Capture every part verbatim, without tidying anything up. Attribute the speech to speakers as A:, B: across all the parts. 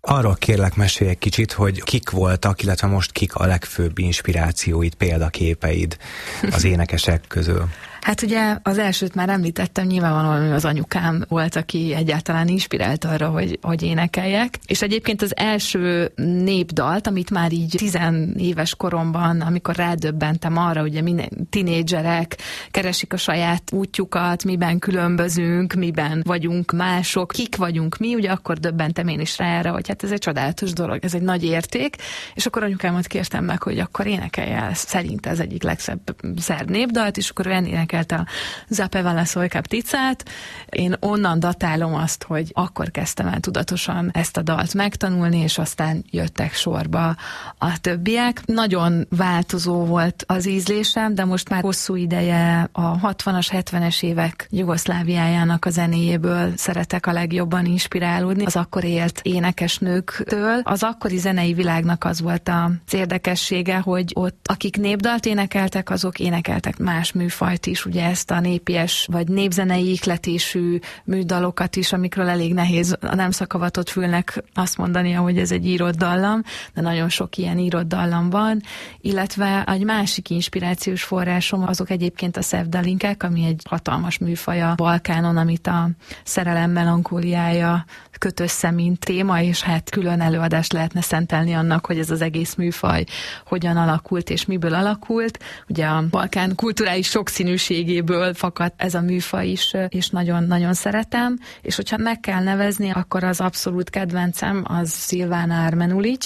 A: Arról kérlek, mesélj egy kicsit, hogy kik voltak, illetve most kik a legfőbb inspirációid, példaképeid az énekesek közül.
B: Hát ugye az elsőt már említettem, nyilvánvalóan az anyukám volt, aki egyáltalán inspirált arra, hogy, hogy énekeljek. És egyébként az első népdalt, amit már így tizenéves koromban, amikor rádöbbentem arra, ugye minden tinédzserek keresik a saját útjukat, miben különbözünk, miben vagyunk mások, kik vagyunk mi, ugye akkor döbbentem én is rá erre, hogy hát ez egy csodálatos dolog, ez egy nagy érték, és akkor anyukámat kértem meg, hogy akkor énekelj el, szerint ez egyik legszebb szerb népdalt, és akkor énekelte a Zapevala Szojka Pticát. Én onnan datálom azt, hogy akkor kezdtem el tudatosan ezt a dalt megtanulni, és aztán jöttek sorba a többiek. Nagyon változó volt az ízlésem, de most már hosszú ideje a hatvanas, hetvenes évek Jugoszláviájának a zenéjéből szeretek a legjobban inspirálódni, az akkor élt énekesnőktől. Az akkori zenei világnak az volt az érdekessége, hogy ott akik népdalt énekeltek, azok énekeltek más műfajt is, ugye ezt a népies vagy népzenei ihletésű műdalokat is, amikről elég nehéz a nem szakavatott fülnek azt mondania, hogy ez egy írott dallam, de nagyon sok ilyen írott dallam van, illetve egy másik inspirációs forrásom azok egyébként a szevdalinkek, ami egy hatalmas műfaj a Balkánon, amit a szerelem melankóliája köt össze, mint téma, és hát külön előadást lehetne szentelni annak, hogy ez az egész műfaj hogyan alakult és miből alakult. Ugye a Balkán kulturális sokszínűségéből fakad ez a műfaj is, és nagyon-nagyon szeretem, és hogyha meg kell nevezni, akkor az abszolút kedvencem az Szilvána Armenulic,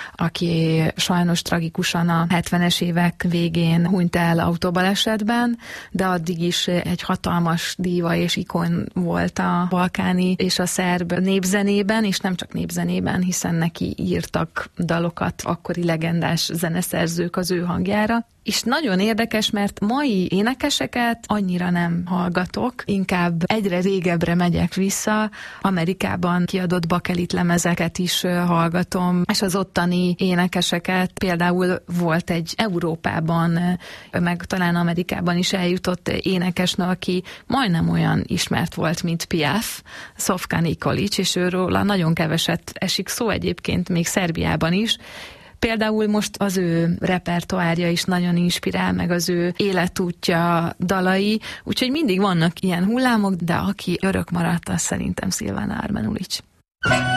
B: aki sajnos tragikusan a hetvenes évek végén hunyt el autóbalesetben, de addig is egy hatalmas díva és ikon volt a balkáni és a szerb népzenében, és nem csak népzenében, hiszen neki írtak dalokat akkori legendás zeneszerzők az ő hangjára. És nagyon érdekes, mert mai énekeseket annyira nem hallgatok, inkább egyre régebbre megyek vissza, Amerikában kiadott bakelit lemezeket is hallgatom, és az ottani énekeseket, például volt egy Európában, meg talán Amerikában is eljutott énekesnő, aki majdnem olyan ismert volt, mint Piaf, Szofka Nikolic, és őről nagyon keveset esik szó egyébként, még Szerbiában is. Például most az ő repertoárja is nagyon inspirál, meg az ő életútja, dalai, úgyhogy mindig vannak ilyen hullámok, de aki örök maradt, az szerintem Szilvána Armenulic.